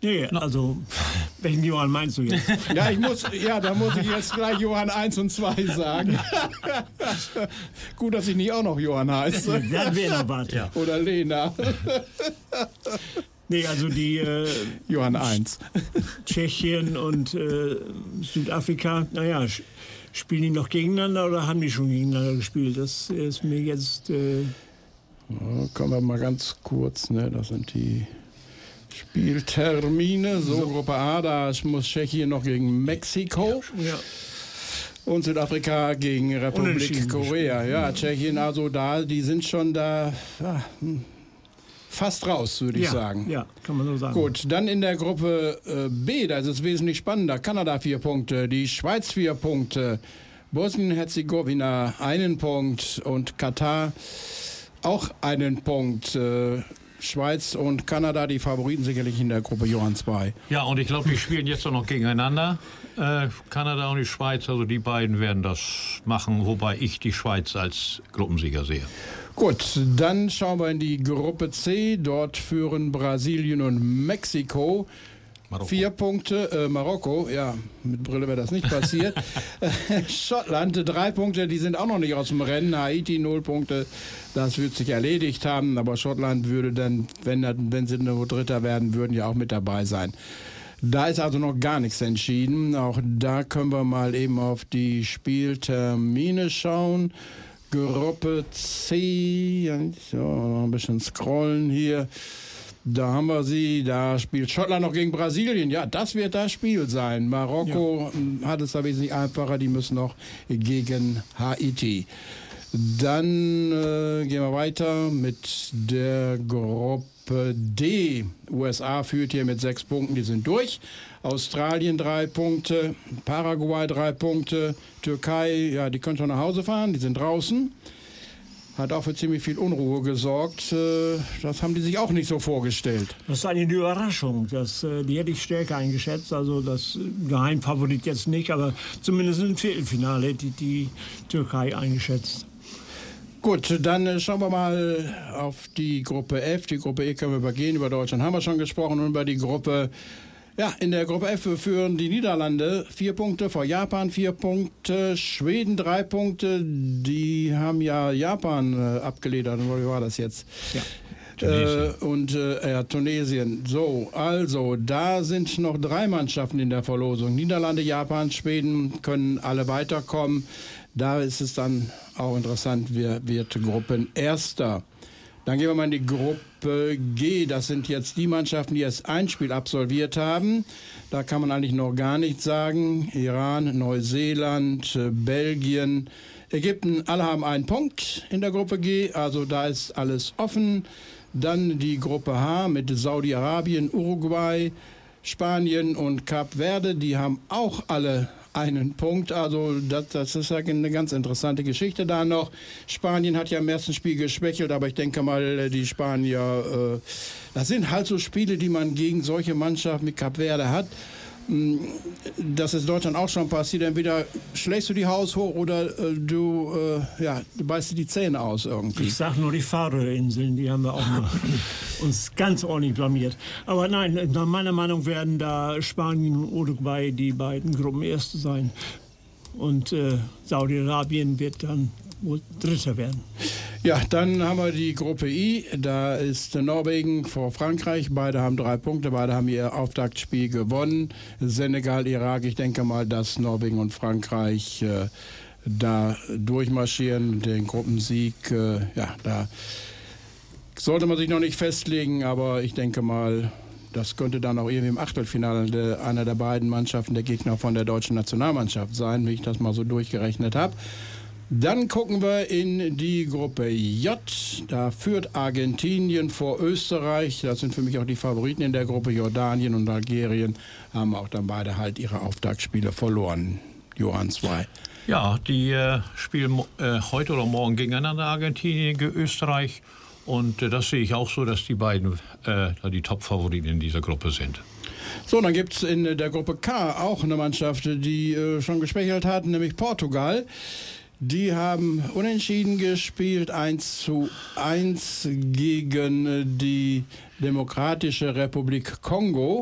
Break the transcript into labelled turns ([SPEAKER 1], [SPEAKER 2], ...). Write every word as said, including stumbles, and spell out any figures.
[SPEAKER 1] Nee, also, welchen Johann meinst du jetzt?
[SPEAKER 2] Ja, ich muss, ja, da muss ich jetzt gleich Johann eins und zwei sagen. Gut, dass ich nicht auch noch Johann heiße.
[SPEAKER 1] Dann wäre noch was.
[SPEAKER 2] Ja. Oder Lena.
[SPEAKER 1] Nee, also die äh,
[SPEAKER 2] Johann eins.
[SPEAKER 1] Tschechien und äh, Südafrika, naja, spielen die noch gegeneinander oder haben die schon gegeneinander gespielt? Das ist mir jetzt... Äh
[SPEAKER 2] ja, kommen wir mal ganz kurz, ne? Das sind die Spieltermine. So, so, Gruppe A, da muss Tschechien noch gegen Mexiko.
[SPEAKER 1] Ja.
[SPEAKER 2] Und Südafrika gegen Republik Korea. Ja, Tschechien, also da, die sind schon da ja, fast raus, würde ich
[SPEAKER 1] ja,
[SPEAKER 2] sagen.
[SPEAKER 1] Ja, kann man so sagen.
[SPEAKER 2] Gut, dann in der Gruppe äh, B, da ist es wesentlich spannender. Kanada vier Punkte, die Schweiz vier Punkte, Bosnien-Herzegowina einen Punkt und Katar auch einen Punkt. Äh, Schweiz und Kanada, die Favoriten sicherlich in der Gruppe Johann zwei.
[SPEAKER 3] Ja, und ich glaube, die spielen jetzt auch noch gegeneinander. Äh, Kanada und die Schweiz, also die beiden werden das machen, wobei ich die Schweiz als Gruppensieger sehe.
[SPEAKER 2] Gut, dann schauen wir in die Gruppe C. Dort führen Brasilien und Mexiko.
[SPEAKER 3] Marokko.
[SPEAKER 2] Vier Punkte, äh, Marokko, ja, mit Brille wäre das nicht passiert. Schottland, drei Punkte, die sind auch noch nicht aus dem Rennen. Haiti, null Punkte, das wird sich erledigt haben. Aber Schottland würde dann, wenn, wenn sie nur Dritter werden, würden ja auch mit dabei sein. Da ist also noch gar nichts entschieden. Auch da können wir mal eben auf die Spieltermine schauen. Gruppe C, so, noch ein bisschen scrollen hier. Da haben wir sie, da spielt Schottland noch gegen Brasilien. Ja, das wird das Spiel sein. Marokko ja. hat es da wesentlich einfacher, die müssen noch gegen Haiti. Dann äh, gehen wir weiter mit der Gruppe D. U S A führt hier mit sechs Punkten, die sind durch. Australien drei Punkte, Paraguay drei Punkte, Türkei, ja, die können schon nach Hause fahren, die sind draußen. Hat auch für ziemlich viel Unruhe gesorgt. Das haben die sich auch nicht so vorgestellt.
[SPEAKER 1] Das ist eine Überraschung. Das, die hätte ich stärker eingeschätzt. Also das Geheimfavorit jetzt nicht, aber zumindest im Viertelfinale hätte ich die Türkei eingeschätzt.
[SPEAKER 2] Gut, dann schauen wir mal auf die Gruppe F. Die Gruppe E können wir übergehen. Über Deutschland haben wir schon gesprochen und über die Gruppe... Ja, in der Gruppe F führen die Niederlande vier Punkte, vor Japan vier Punkte, Schweden drei Punkte. Die haben ja Japan äh, abgeledert. Wie war das jetzt?
[SPEAKER 3] Ja. Tunesien.
[SPEAKER 2] Äh, und äh, ja, Tunesien. So, also da sind noch drei Mannschaften in der Verlosung. Niederlande, Japan, Schweden können alle weiterkommen. Da ist es dann auch interessant, wer wird Gruppenerster. Dann gehen wir mal in die Gruppe G. Das sind jetzt die Mannschaften, die erst ein Spiel absolviert haben. Da kann man eigentlich noch gar nichts sagen. Iran, Neuseeland, Belgien, Ägypten, alle haben einen Punkt in der Gruppe G. Also da ist alles offen. Dann die Gruppe H mit Saudi-Arabien, Uruguay, Spanien und Kap Verde. Die haben auch alle einen Punkt, also das, das ist eine ganz interessante Geschichte da noch. Spanien hat ja im ersten Spiel geschwächelt, aber ich denke mal, die Spanier, äh, das sind halt so Spiele, die man gegen solche Mannschaften wie Kap Verde hat. Das ist Deutschland auch schon passiert. Entweder schlägst du die Haus hoch oder äh, du, äh, ja, du beißt dir die Zähne aus irgendwie.
[SPEAKER 1] Ich sag nur die Färöerinseln, die haben wir auch noch uns ganz ordentlich blamiert. Aber nein, nach meiner Meinung werden da Spanien und Uruguay die beiden Gruppenerste sein. Und äh, Saudi-Arabien wird dann wohl Dritter werden.
[SPEAKER 2] Ja, dann haben wir die Gruppe I. Da ist Norwegen vor Frankreich. Beide haben drei Punkte. Beide haben ihr Auftaktspiel gewonnen. Senegal, Irak. Ich denke mal, dass Norwegen und Frankreich äh, da durchmarschieren. Den Gruppensieg, äh, ja, da sollte man sich noch nicht festlegen. Aber ich denke mal, das könnte dann auch irgendwie im Achtelfinale einer der beiden Mannschaften der Gegner von der deutschen Nationalmannschaft sein, wie ich das mal so durchgerechnet habe. Dann gucken wir in die Gruppe J. Da führt Argentinien vor Österreich. Das sind für mich auch die Favoriten in der Gruppe. Jordanien und Algerien haben auch dann beide halt ihre Auftaktspiele verloren. Johann zwei.
[SPEAKER 3] Ja, die äh, spielen äh, heute oder morgen gegeneinander, Argentinien gegen Österreich. Und äh, das sehe ich auch so, dass die beiden äh, die Top-Favoriten in dieser Gruppe sind.
[SPEAKER 2] So, dann gibt es in der Gruppe K auch eine Mannschaft, die äh, schon geschwächelt hat, nämlich Portugal. Die haben unentschieden gespielt, eins zu eins gegen die Demokratische Republik Kongo.